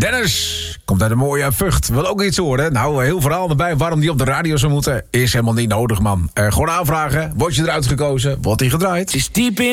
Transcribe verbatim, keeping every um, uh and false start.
Dennis komt uit een mooie Vught. Wil ook iets horen? Nou, heel verhaal erbij. Waarom die op de radio zou moeten, is helemaal niet nodig, man. Uh, gewoon aanvragen. Word je eruit gekozen? Wordt die gedraaid? Het is diep in